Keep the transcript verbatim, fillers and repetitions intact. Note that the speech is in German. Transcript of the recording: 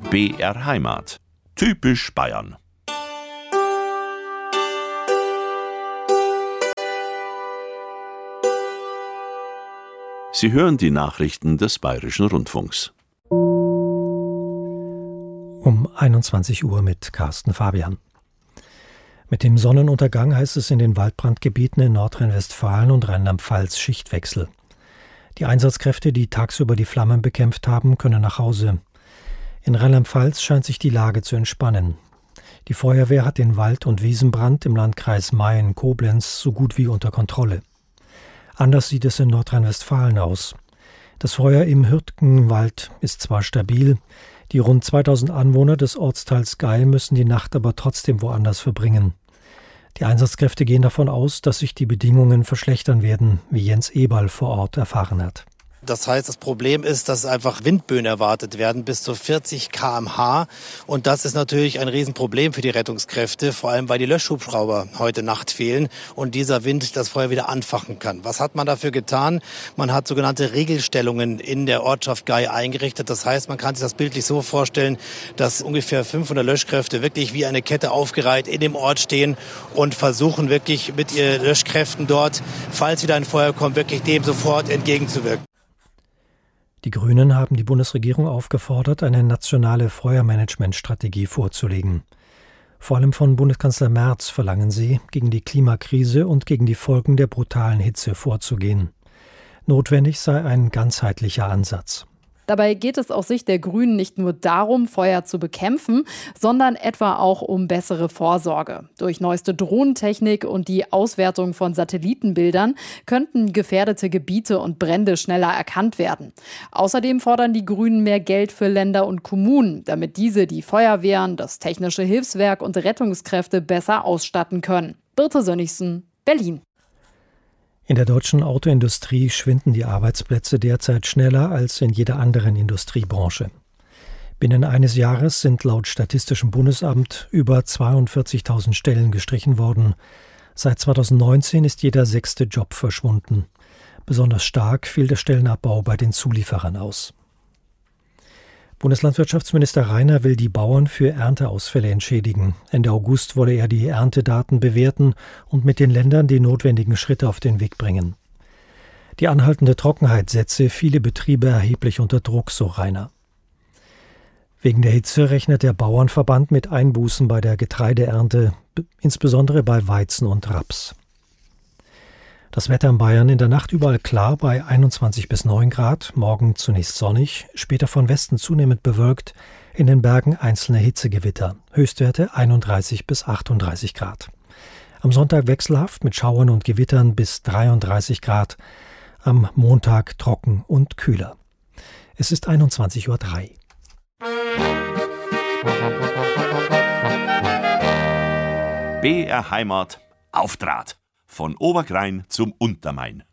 B R Heimat. Typisch Bayern. Sie hören die Nachrichten des Bayerischen Rundfunks. Um einundzwanzig Uhr mit Carsten Fabian. Mit dem Sonnenuntergang heißt es in den Waldbrandgebieten in Nordrhein-Westfalen und Rheinland-Pfalz Schichtwechsel. Die Einsatzkräfte, die tagsüber die Flammen bekämpft haben, können nach Hause. In Rheinland-Pfalz scheint sich die Lage zu entspannen. Die Feuerwehr hat den Wald- und Wiesenbrand im Landkreis Mayen-Koblenz so gut wie unter Kontrolle. Anders sieht es in Nordrhein-Westfalen aus. Das Feuer im Hürtgenwald ist zwar stabil, die rund zweitausend Anwohner des Ortsteils Gei müssen die Nacht aber trotzdem woanders verbringen. Die Einsatzkräfte gehen davon aus, dass sich die Bedingungen verschlechtern werden, wie Jens Eberl vor Ort erfahren hat. Das heißt, das Problem ist, dass einfach Windböen erwartet werden bis zu vierzig Kilometer pro Stunde. Und das ist natürlich ein Riesenproblem für die Rettungskräfte, vor allem weil die Löschhubschrauber heute Nacht fehlen und dieser Wind das Feuer wieder anfachen kann. Was hat man dafür getan? Man hat sogenannte Regelstellungen in der Ortschaft Gei eingerichtet. Das heißt, man kann sich das bildlich so vorstellen, dass ungefähr fünfhundert Löschkräfte wirklich wie eine Kette aufgereiht in dem Ort stehen und versuchen wirklich mit ihren Löschkräften dort, falls wieder ein Feuer kommt, wirklich dem sofort entgegenzuwirken. Die Grünen haben die Bundesregierung aufgefordert, eine nationale Feuermanagementstrategie vorzulegen. Vor allem von Bundeskanzler Merz verlangen sie, gegen die Klimakrise und gegen die Folgen der brutalen Hitze vorzugehen. Notwendig sei ein ganzheitlicher Ansatz. Dabei geht es aus Sicht der Grünen nicht nur darum, Feuer zu bekämpfen, sondern etwa auch um bessere Vorsorge. Durch neueste Drohnentechnik und die Auswertung von Satellitenbildern könnten gefährdete Gebiete und Brände schneller erkannt werden. Außerdem fordern die Grünen mehr Geld für Länder und Kommunen, damit diese die Feuerwehren, das Technische Hilfswerk und Rettungskräfte besser ausstatten können. Birte Sönnigsen, Berlin. In der deutschen Autoindustrie schwinden die Arbeitsplätze derzeit schneller als in jeder anderen Industriebranche. Binnen eines Jahres sind laut Statistischem Bundesamt über zweiundvierzigtausend Stellen gestrichen worden. Seit zweitausendneunzehn ist jeder sechste Job verschwunden. Besonders stark fiel der Stellenabbau bei den Zulieferern aus. Bundeslandwirtschaftsminister Rainer will die Bauern für Ernteausfälle entschädigen. Ende August wolle er die Erntedaten bewerten und mit den Ländern die notwendigen Schritte auf den Weg bringen. Die anhaltende Trockenheit setze viele Betriebe erheblich unter Druck, so Rainer. Wegen der Hitze rechnet der Bauernverband mit Einbußen bei der Getreideernte, insbesondere bei Weizen und Raps. Das Wetter in Bayern in der Nacht überall klar bei einundzwanzig bis neun Grad, morgen zunächst sonnig, später von Westen zunehmend bewölkt, in den Bergen einzelne Hitzegewitter, Höchstwerte einunddreißig bis achtunddreißig Grad. Am Sonntag wechselhaft mit Schauern und Gewittern bis dreiunddreißig Grad, am Montag trocken und kühler. Es ist einundzwanzig Uhr drei. B R Heimat auf Draht. Von Oberkrain zum Untermain.